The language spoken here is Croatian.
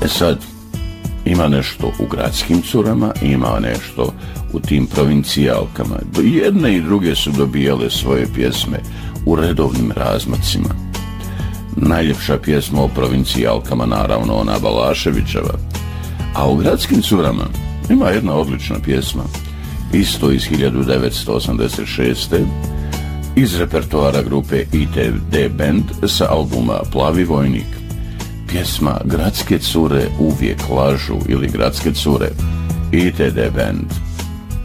Sad, ima nešto u gradskim curama, ima nešto u tim provincijalkama. Jedne i druge su dobijale svoje pjesme u redovnim razmacima. Najljepša pjesma o provincijalkama, naravno, ona Balaševićeva. A u gradskim curama ima jedna odlična pjesma, isto iz 1986. iz repertoara grupe ITD Band sa albuma Plavi vojnik. Pjesma Gradske cure uvijek lažu ili Gradske cure, ITD Band.